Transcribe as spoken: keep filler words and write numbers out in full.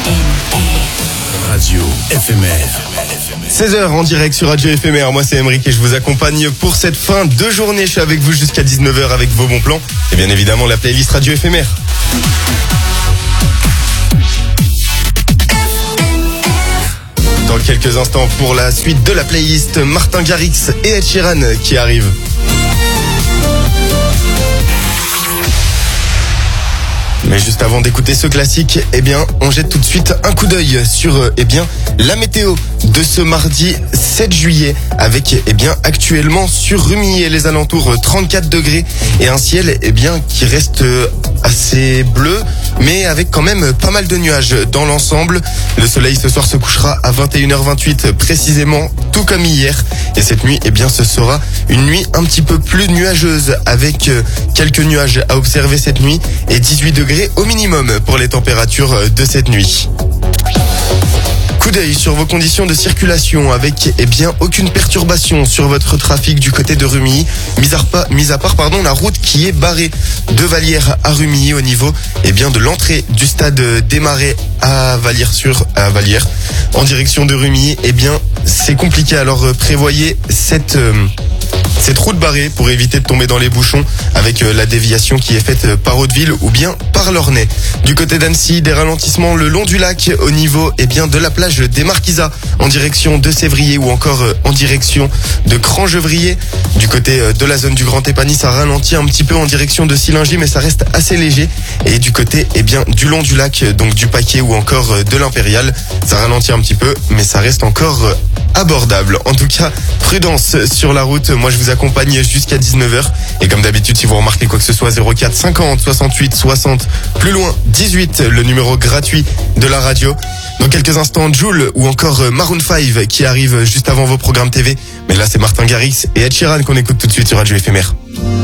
Radio éphémère. seize heures en direct sur Radio éphémère. Moi c'est Emeric et je vous accompagne pour cette fin de journée. Je suis avec vous jusqu'à dix-neuf heures avec vos bons plans et bien évidemment la playlist Radio éphémère. Dans quelques instants pour la suite de la playlist, Martin Garrix et Ed Sheeran qui arrivent. Mais juste avant d'écouter ce classique, eh bien, on jette tout de suite un coup d'œil sur, eh bien, la météo de ce mardi sept juillet avec, eh bien, actuellement sur Rumilly et les alentours trente-quatre degrés et un ciel, eh bien, qui reste assez bleu, mais avec quand même pas mal de nuages dans l'ensemble. Le soleil ce soir se couchera à vingt et une heures vingt-huit précisément, tout comme hier. Et cette nuit, eh bien, ce sera une nuit un petit peu plus nuageuse avec quelques nuages à observer cette nuit et dix-huit degrés au minimum pour les températures de cette nuit. Coup d'œil sur vos conditions de circulation avec, eh bien, aucune perturbation sur votre trafic du côté de Rumilly, mis à, pas, mis à part pardon, la route qui est barrée de Vallières à Rumilly au niveau, eh bien, de l'entrée du stade des Marais à Vallières sur à Vallières en direction de Rumilly. Eh bien, c'est compliqué, alors euh, prévoyez cette euh, Cette route barrée pour éviter de tomber dans les bouchons avec la déviation qui est faite par Hauteville ou bien par l'Ornay. Du côté d'Annecy, des ralentissements le long du lac au niveau, eh bien, de la plage des Marquisats en direction de Sévrier ou encore en direction de Crangevrier. Du côté de la zone du Grand Épany, ça ralentit un petit peu en direction de Sillingy, mais ça reste assez léger. Et du côté, eh bien, du long du lac, donc du Paquet ou encore de l'Impérial, ça ralentit un petit peu, mais ça reste encore abordable. En tout cas, prudence sur la route. Moi, je vous accompagne jusqu'à dix-neuf heures. Et comme d'habitude, si vous remarquez quoi que ce soit, zéro quatre cinquante soixante-huit soixante, plus loin dix-huit, le numéro gratuit de la radio. Dans quelques instants, Jul ou encore Maroon cinq qui arrive juste avant vos programmes T V. Mais là, c'est Martin Garrix et Ed Sheeran qu'on écoute tout de suite sur Radio éphémère.